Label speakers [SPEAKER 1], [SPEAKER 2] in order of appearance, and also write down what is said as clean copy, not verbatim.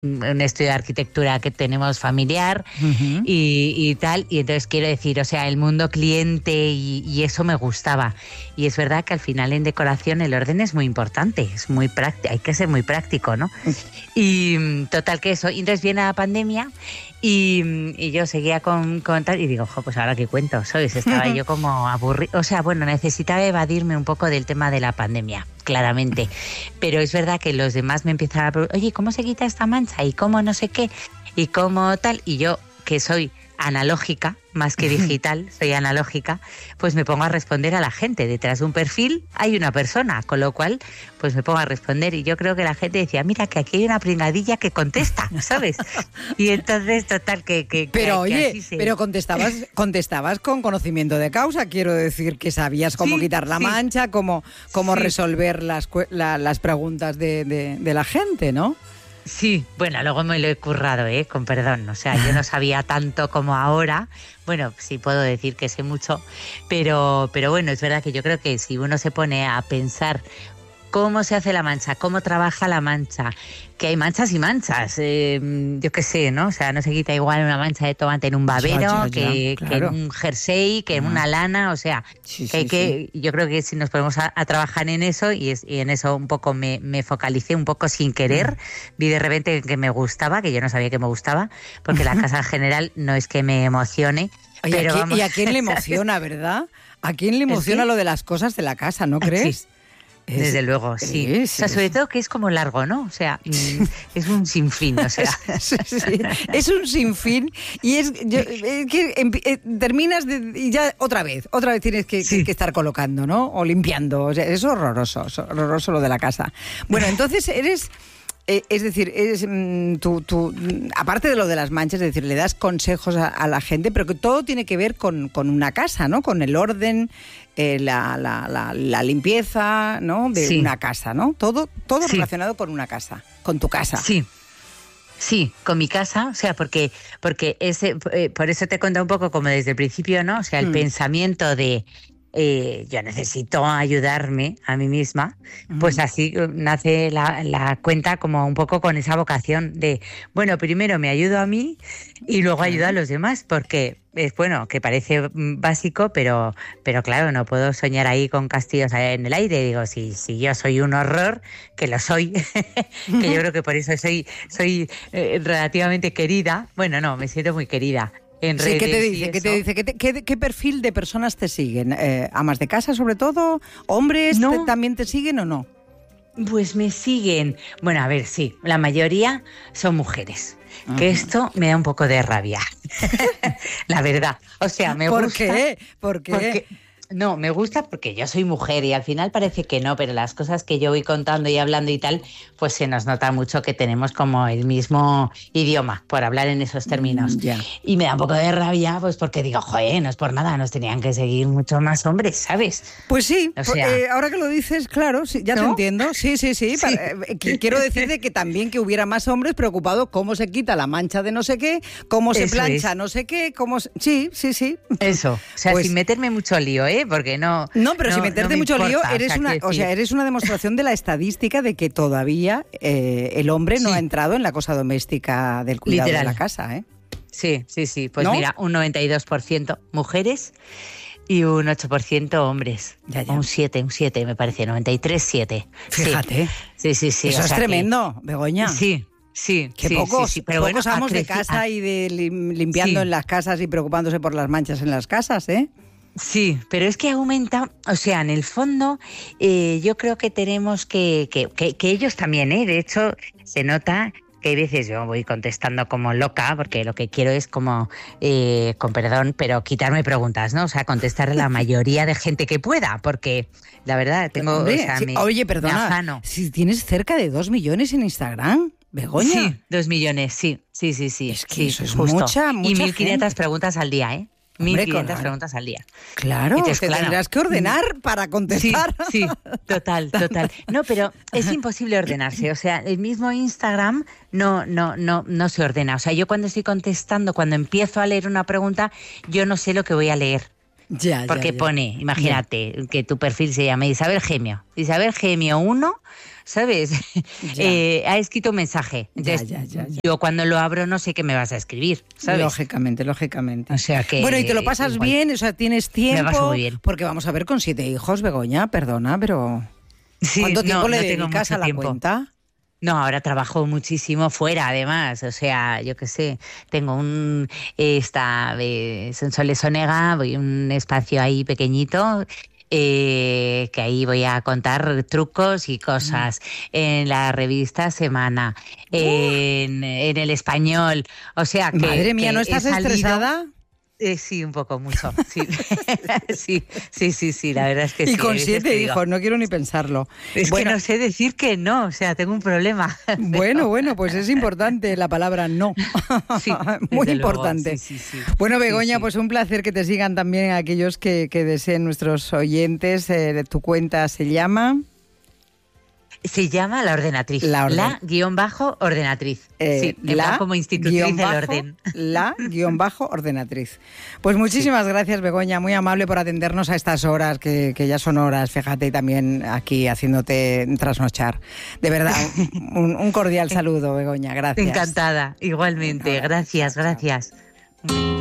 [SPEAKER 1] un estudio de arquitectura que tenemos familiar y tal, y entonces quiero decir, o sea, el mundo cliente y eso me gustaba. Y es verdad que al final en decoración el orden es muy importante, es muy práctico, hay que ser muy práctico, ¿no? Y total que eso, y entonces viene la pandemia y yo seguía con tal, y digo, pues ahora qué cuento, ¿sabes? Estaba yo como aburrida, o sea, bueno, necesitaba evadirme un poco del tema de la pandemia, claramente, pero es verdad que los demás me empezaron a preguntar, oye, ¿cómo se quita esta mancha? ¿Y cómo no sé qué? ¿Y cómo tal? Y yo, que soy analógica, más que digital, soy analógica, pues me pongo a responder a la gente. Detrás de un perfil hay una persona, con lo cual pues me pongo a responder y yo creo que la gente decía, mira que aquí hay una pringadilla que contesta, ¿sabes? Y entonces total que
[SPEAKER 2] pero
[SPEAKER 1] que
[SPEAKER 2] oye,
[SPEAKER 1] así se...
[SPEAKER 2] pero contestabas con conocimiento de causa, quiero decir que sabías cómo quitar la mancha, cómo resolver las preguntas de la gente, ¿no?
[SPEAKER 1] Sí, bueno, luego me lo he currado, con perdón, o sea, yo no sabía tanto como ahora, bueno, sí puedo decir que sé mucho, pero bueno, es verdad que yo creo que si uno se pone a pensar cómo se hace la mancha, cómo trabaja la mancha, que hay manchas y manchas, yo qué sé, ¿no? O sea, no se quita igual una mancha de tomate en un babero que en un jersey, que en una lana, o sea, yo creo que si nos ponemos a trabajar en eso, y en eso un poco me focalicé un poco sin querer, vi de repente que me gustaba, que yo no sabía que me gustaba, porque la casa en general no es que me emocione.
[SPEAKER 2] Oye,
[SPEAKER 1] pero vamos,
[SPEAKER 2] ¿y a quién le emociona, verdad? ¿A quién le emociona lo de las cosas de la casa, no crees?
[SPEAKER 1] Sí. Desde luego, sí. O sea, sobre todo que es como largo, ¿no? O sea, es un sinfín, o sea.
[SPEAKER 2] Sí, es un sinfín y terminas y ya otra vez tienes que estar colocando, ¿no? O limpiando. O sea, es horroroso lo de la casa. Bueno, entonces eres... Es decir, tú, aparte de lo de las manchas, es decir, le das consejos a la gente, pero que todo tiene que ver con una casa, ¿no? Con el orden, la limpieza, ¿no? De una casa, ¿no? Todo relacionado con una casa, con tu casa.
[SPEAKER 1] Sí, con mi casa, o sea, porque por eso te he contado un poco como desde el principio, ¿no? O sea, el pensamiento de... yo necesito ayudarme a mí misma, pues así nace la cuenta como un poco con esa vocación de, bueno, primero me ayudo a mí y luego ayudo a los demás, porque es bueno, que parece básico, pero claro, no puedo soñar ahí con castillos en el aire. Digo, si yo soy un horror, que lo soy, que yo creo que por eso soy relativamente querida, bueno, no, me siento muy querida. En redes,
[SPEAKER 2] ¿qué te dice? ¿Qué perfil de personas te siguen? ¿Amas de casa sobre todo? ¿Hombres también te siguen o no?
[SPEAKER 1] Pues me siguen, bueno, a ver, sí, la mayoría son mujeres, que esto me da un poco de rabia, la verdad. O sea, me gusta...
[SPEAKER 2] ¿Por qué?
[SPEAKER 1] No, me gusta porque yo soy mujer y al final parece que no, pero las cosas que yo voy contando y hablando y tal, pues se nos nota mucho que tenemos como el mismo idioma, por hablar en esos términos. Y me da un poco de rabia, pues porque digo, joder, no es por nada, nos tenían que seguir mucho más hombres, ¿sabes?
[SPEAKER 2] Pues sí,
[SPEAKER 1] o sea,
[SPEAKER 2] ahora que lo dices, claro, sí, ya te entiendo. Sí. Quiero decirte que también que hubiera más hombres preocupados cómo se quita la mancha de no sé qué, cómo se plancha no sé qué, cómo... Sí.
[SPEAKER 1] Eso, o sea, sin meterme mucho lío, porque no...
[SPEAKER 2] No, pero sin meterte mucho lío,
[SPEAKER 1] importa,
[SPEAKER 2] eres una demostración de la estadística de que todavía el hombre no ha entrado en la cosa doméstica del cuidado de la casa, ¿eh?
[SPEAKER 1] Sí. Pues ¿no? Mira, un 92% mujeres y un 8% hombres.
[SPEAKER 2] Ya.
[SPEAKER 1] Un 7, me parece, 93,7.
[SPEAKER 2] Fíjate.
[SPEAKER 1] Sí.
[SPEAKER 2] Eso es tremendo, Begoña.
[SPEAKER 1] Sí.
[SPEAKER 2] Pero
[SPEAKER 1] pocos
[SPEAKER 2] bueno, amos de casa y de limpiando en las casas y preocupándose por las manchas en las casas, ¿eh?
[SPEAKER 1] Sí, pero es que aumenta, o sea, en el fondo yo creo que tenemos que ellos también, de hecho se nota que hay veces yo voy contestando como loca, porque lo que quiero es como, con perdón, pero quitarme preguntas, ¿no? O sea, contestar a la mayoría de gente que pueda, porque la verdad tengo...
[SPEAKER 2] Hombre, oye, perdona, si tienes cerca de 2 millones en Instagram... ¿Begoña?
[SPEAKER 1] Sí, 2 millones, sí.
[SPEAKER 2] Es que eso es
[SPEAKER 1] justo.
[SPEAKER 2] mucha
[SPEAKER 1] y 1.500
[SPEAKER 2] gente.
[SPEAKER 1] Preguntas al día, 1.500 preguntas al día.
[SPEAKER 2] Claro, entonces, tendrás que ordenar para contestar.
[SPEAKER 1] Sí, total. No, pero es imposible ordenarse. O sea, el mismo Instagram no se ordena. O sea, yo cuando estoy contestando, cuando empiezo a leer una pregunta, yo no sé lo que voy a leer. Porque pone, imagínate, que tu perfil se llama Isabel Gemio 1, ¿sabes? Ha escrito un mensaje. Entonces, yo cuando lo abro no sé qué me vas a escribir, ¿sabes?
[SPEAKER 2] Lógicamente.
[SPEAKER 1] O sea que...
[SPEAKER 2] Bueno, y te lo pasas bien, o sea, tienes tiempo.
[SPEAKER 1] Me paso muy bien.
[SPEAKER 2] Porque vamos a ver, con 7 hijos, Begoña, perdona, pero...
[SPEAKER 1] Sí,
[SPEAKER 2] ¿cuánto tiempo le
[SPEAKER 1] tengo
[SPEAKER 2] dedicas
[SPEAKER 1] mucho
[SPEAKER 2] a la
[SPEAKER 1] tiempo.
[SPEAKER 2] cuenta?
[SPEAKER 1] No, ahora trabajo muchísimo fuera, además. O sea, yo qué sé, tengo Sonsoles Onega, voy a un espacio ahí pequeñito, que ahí voy a contar trucos y cosas. En la revista Semana, en El Español. O sea, que...
[SPEAKER 2] Madre mía, ¿no estás estresada?
[SPEAKER 1] Sí, un poco, mucho. Sí. sí, la verdad es que sí.
[SPEAKER 2] Y con 7 hijos, no quiero ni pensarlo.
[SPEAKER 1] Es que no sé decir que no, o sea, tengo un problema.
[SPEAKER 2] Bueno, pues es importante la palabra no.
[SPEAKER 1] Sí,
[SPEAKER 2] muy importante.
[SPEAKER 1] Sí.
[SPEAKER 2] Bueno, Begoña, pues un placer que te sigan también aquellos que deseen, nuestros oyentes. Tu cuenta se llama...
[SPEAKER 1] Se llama La Ordenatriz. La-ordenatriz. Sí, como institutriz del orden.
[SPEAKER 2] La-ordenatriz. Pues muchísimas gracias, Begoña, muy amable por atendernos a estas horas, que ya son horas, fíjate, y también aquí haciéndote trasnochar. De verdad, un cordial saludo, Begoña, gracias.
[SPEAKER 1] Encantada, igualmente. Gracias.